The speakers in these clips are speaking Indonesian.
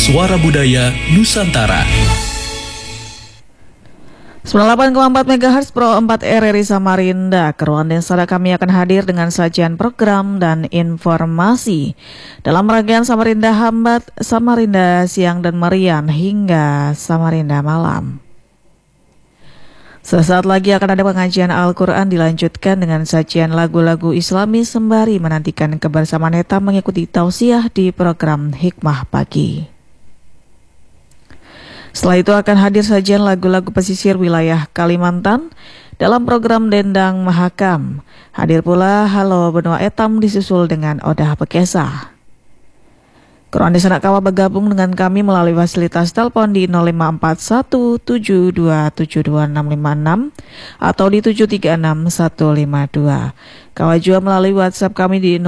Suara Budaya Nusantara. 98,4 MHz Pro 4 RRI Samarinda. Keruan dan saudara kami akan hadir dengan sajian program dan informasi dalam rangkaian Samarinda Hambat, Samarinda Siang dan Merian hingga Samarinda Malam. Sesaat lagi akan ada pengajian Al-Quran dilanjutkan dengan sajian lagu-lagu Islami sembari menantikan kebersamaan Neta mengikuti tausiah di program Hikmah Pagi. Setelah itu akan hadir sajian lagu-lagu pesisir wilayah Kalimantan dalam program Dendang Mahakam. Hadir pula Halo Benua Etam disusul dengan Odah Pekesah. Quran di Sanak Kawa bergabung dengan kami melalui fasilitas telepon di 054172725656 atau di 736152. Kawa juga melalui WhatsApp kami di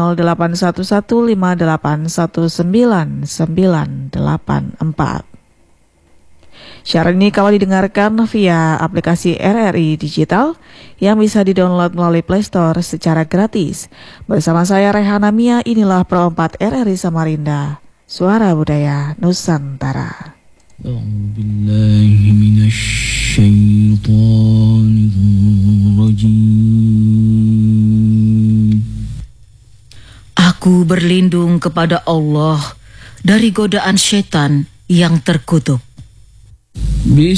0811581994. Siaran ini kawan didengarkan via aplikasi RRI Digital yang bisa didownload melalui Play Store secara gratis. Bersama saya Rehana Mia, inilah Pro 4 RRI Samarinda, Suara Budaya Nusantara. Aku berlindung kepada Allah dari godaan syaitan yang terkutuk.